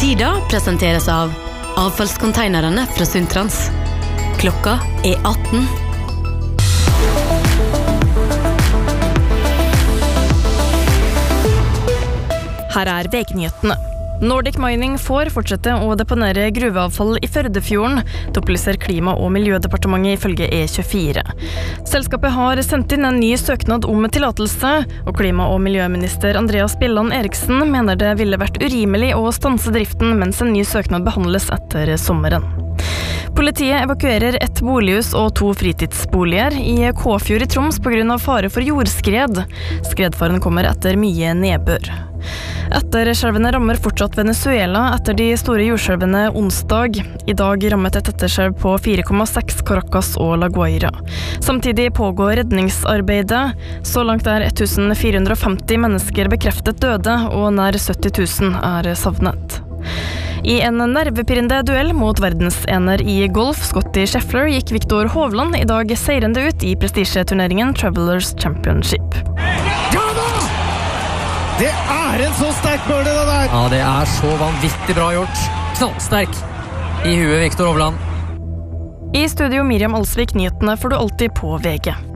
Tida presenteres av avfallskonteinerne fra Sundtrans. Klokka 18. Her VG-nyhetene. Nordic Mining får fortsette å deponere gruveavfall i Førdefjorden, det opplyser Klima- og miljødepartementet ifølge E24. Selskapet har sendt inn en ny søknad om tillatelse, og klima- og miljøminister Andreas Bjelland Eriksen mener det ville vært urimelig å stanse driften mens en ny søknad behandles etter sommeren. Politiet evakuerer et bolighus og 2 fritidsboliger i Kåfjord i Troms på grunn av fare for jordskred. Skredfaren kommer etter mye nedbør. Etterskjelvene rammer fortsatt Venezuela etter de store jordskjelvene onsdag. I dag rammet et etterskjelv på 4,6 Caracas og La Guaira. Samtidig pågår redningsarbeidet. Så langt 1450 mennesker bekreftet døde, og nær 70 000 savnet. I en nervepirrende duell mot verdensener i golf, Scottie Scheffler, gikk Viktor Hovland i dag seirende ut i prestisjeturneringen Travelers Championship. Ja da! Det en så sterk birdie det der! Ja, det så vanvittig bra gjort. Knallsterk i huet, Viktor Hovland. I studio Miriam Alsvik, nyhetene får du alltid på VG.